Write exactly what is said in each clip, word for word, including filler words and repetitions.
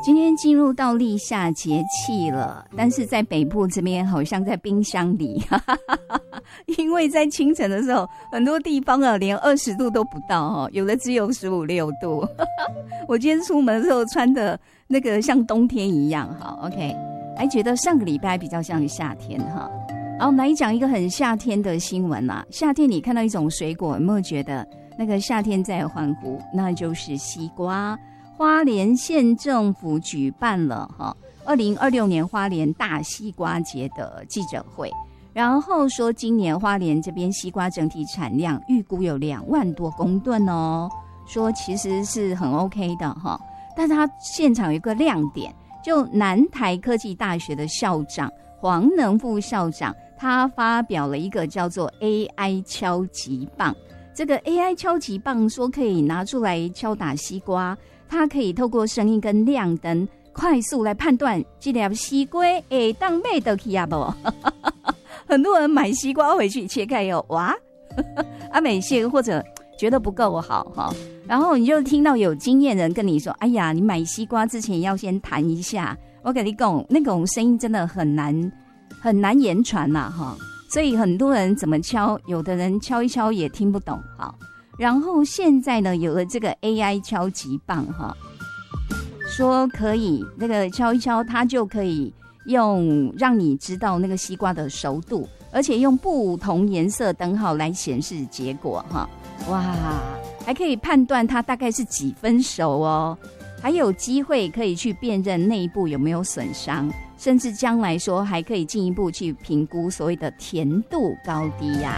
今天进入到立夏节气了，但是在北部这边好像在冰箱里，因为在清晨的时候，很多地方啊连二十度都不到哦，有的只有十五六度。我今天出门的时候穿的那个像冬天一样，好 ，OK， 还觉得上个礼拜比较像夏天哈。然后来讲一个很夏天的新闻啊，夏天你看到一种水果，有没有觉得那个夏天在欢呼？那就是西瓜。花莲县政府举办了哈二零二六年花莲大西瓜节的记者会，然后说今年花莲这边西瓜整体产量预估有两万多公吨哦，说其实是很 OK 的哈。但是他现场有一个亮点，就南台科技大学的校长黄能副校长，他发表了一个叫做 A I 敲击棒。这个 A I 敲击棒说可以拿出来敲打西瓜，它可以透过声音跟亮灯快速来判断这粒西瓜会当买得起啊不？很多人买西瓜回去切开以后，哇，啊没切或者觉得不够好哈，然后你就听到有经验人跟你说：“哎呀，你买西瓜之前要先弹一下。”我跟你讲，那种声音真的很难很难言传呐哈。所以很多人怎么敲，有的人敲一敲也听不懂哈。然后现在呢，有了这个 A I 敲击棒哈，说可以那个敲一敲，它就可以用让你知道那个西瓜的熟度，而且用不同颜色灯号来显示结果哈。哇，还可以判断它大概是几分熟哦，还有机会可以去辨认内部有没有损伤。甚至将来说还可以进一步去评估所谓的甜度高低呀、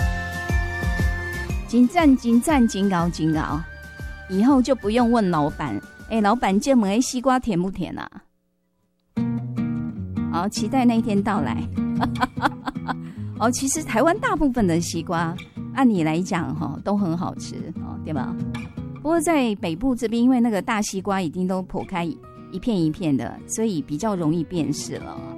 啊，真赞真赞真高真高，以后就不用问老板，哎，老板这门西瓜甜不甜啊？好，期待那一天到来。哦，其实台湾大部分的西瓜，按理来讲哈都很好吃哦，对吧？不过在北部这边，因为那个大西瓜已经都剖开一片一片的，所以比较容易辨识了。